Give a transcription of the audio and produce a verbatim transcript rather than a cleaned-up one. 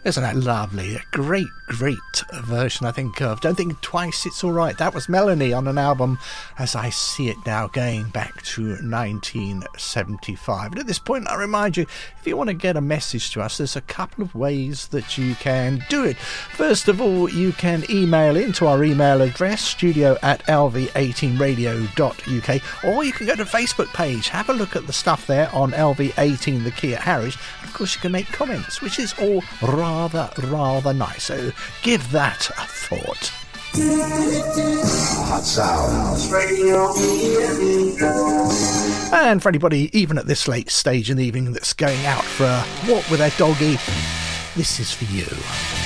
Isn't that lovely? A great, great version, I think, of Don't Think Twice, It's Alright. That was Melanie on an album, As I See It Now, going back to nineteen seventy-five. And at this point, I remind you, if you want to get a message to us, there's a couple of ways that you can do it. First of all, you can email into our email address, studio at l v eighteen radio dot u k, or you can go to the Facebook page, have a look at the stuff there on L V eighteen The Key at Harwich. Of course, you can make comments, which is all rather, rather nice. So give that a thought. Hot Sounds Radio. And for anybody, even at this late stage in the evening, that's going out for a walk with their doggy, this is for you.